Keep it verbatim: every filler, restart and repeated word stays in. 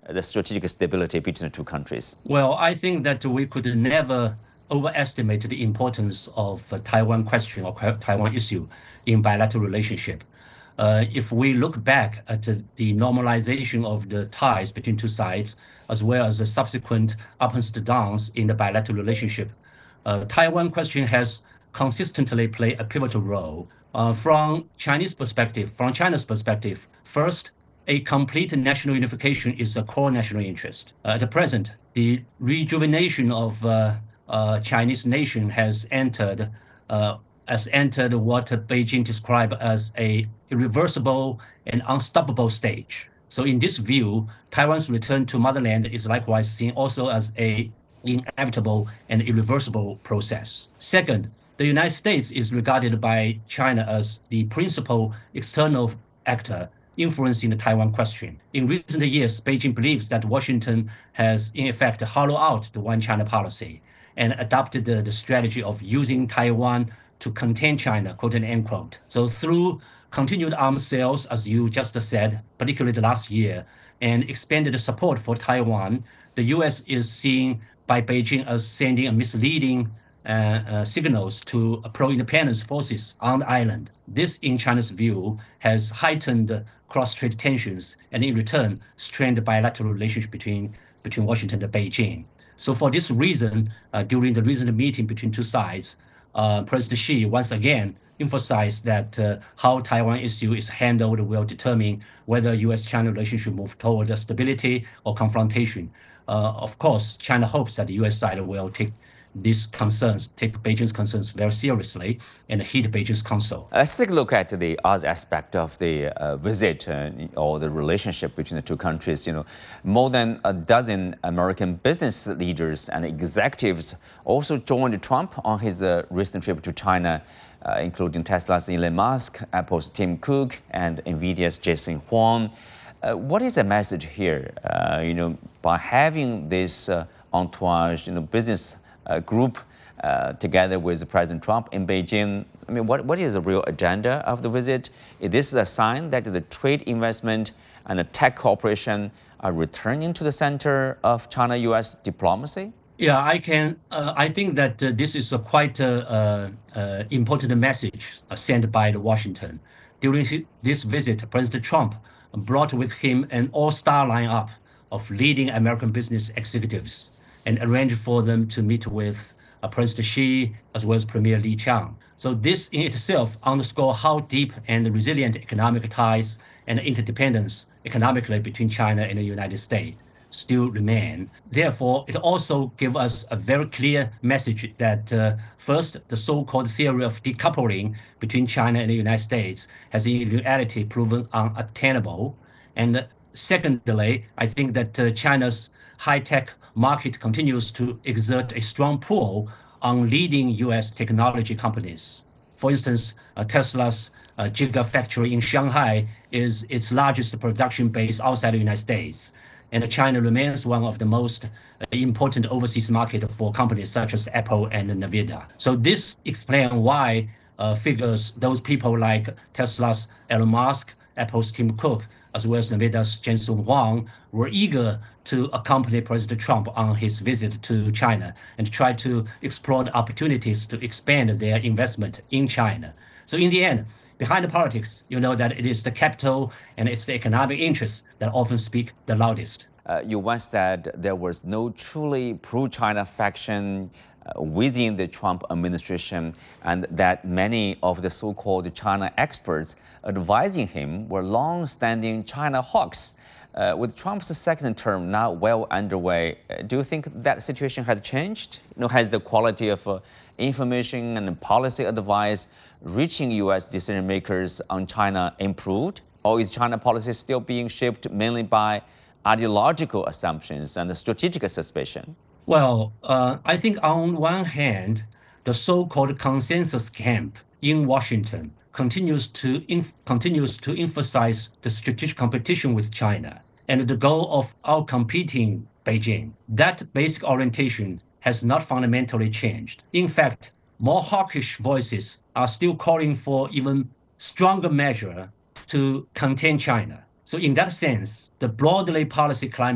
the strategic stability between the two countries? Well, I think that we could never overestimate the importance of uh, Taiwan question or Taiwan issue in bilateral relationship. Uh, if we look back at uh, the normalization of the ties between two sides, as well as the subsequent ups and downs in the bilateral relationship, uh, Taiwan question has consistently played a pivotal role. Uh, from Chinese perspective, from China's perspective, first, a complete national unification is a core national interest. Uh, at the present, the rejuvenation of uh, uh, Chinese nation has entered uh, has entered what Beijing described as a irreversible and unstoppable stage. So in this view, Taiwan's return to motherland is likewise seen also as a inevitable and irreversible process. Second, the United States is regarded by China as the principal external actor influencing the Taiwan question. In recent years, Beijing believes that Washington has in effect hollowed out the one China policy and adopted the, the strategy of using Taiwan to contain China, quote and unquote. So through continued arms sales, as you just said, particularly the last year, and expanded support for Taiwan, the U S is seen by Beijing as sending a misleading uh, uh, signals to pro-independence forces on the island. This, in China's view, has heightened cross-strait tensions and in return strained the bilateral relationship between, between Washington and Beijing. So for this reason, uh, during the recent meeting between two sides, uh, President Xi once again emphasized that uh, how Taiwan issue is handled will determine whether U S China relationship move toward stability or confrontation. Uh, of course, China hopes that the U S side will take these concerns, take Beijing's concerns very seriously and heed Beijing's counsel. Let's take a look at the other aspect of the uh, visit uh, or the relationship between the two countries. You know, more than a dozen American business leaders and executives also joined Trump on his uh, recent trip to China, uh, including Tesla's Elon Musk, Apple's Tim Cook, and NVIDIA's Jensen Huang. Uh, what is the message here? Uh, you know, by having this uh, entourage, you know, business uh, group uh, together with President Trump in Beijing, I mean, what, what is the real agenda of the visit? Is this a sign that the trade investment and the tech cooperation are returning to the center of China-U S diplomacy? Yeah, I can. Uh, I think that uh, this is a quite uh, uh, important message uh, sent by the Washington. During his, this visit, President Trump brought with him an all-star lineup of leading American business executives and arranged for them to meet with uh, President Xi as well as Premier Li Qiang. So this in itself underscores how deep and resilient economic ties and interdependence economically between China and the United States still remain. Therefore, it also gives us a very clear message that uh, first, the so-called theory of decoupling between China and the United States has in reality proven unattainable. And secondly, I think that uh, China's high-tech market continues to exert a strong pull on leading U S technology companies. For instance, uh, Tesla's uh, Gigafactory in Shanghai is its largest production base outside the United States. And China remains one of the most important overseas market for companies such as Apple and NVIDIA. So this explains why uh, figures, those people like Tesla's Elon Musk, Apple's Tim Cook, as well as NVIDIA's Jensen Huang were eager to accompany President Trump on his visit to China and try to explore the opportunities to expand their investment in China. So in the end, behind the politics, you know that it is the capital and it's the economic interests that often speak the loudest. Uh, you once said there was no truly pro-China faction uh, within the Trump administration, and that many of the so-called China experts advising him were long-standing China hawks. Uh, with Trump's second term now well underway, uh, do you think that situation has changed? You know, has the quality of uh, information and policy advice reaching U S decision makers on China improved? Or is China policy still being shaped mainly by ideological assumptions and strategic suspicion? Well, uh, I think on one hand, the so-called consensus camp in Washington continues to inf- continues to emphasize the strategic competition with China and the goal of outcompeting Beijing. That basic orientation has not fundamentally changed. In fact, more hawkish voices are still calling for even stronger measure to contain China. So in that sense, the broadly policy climate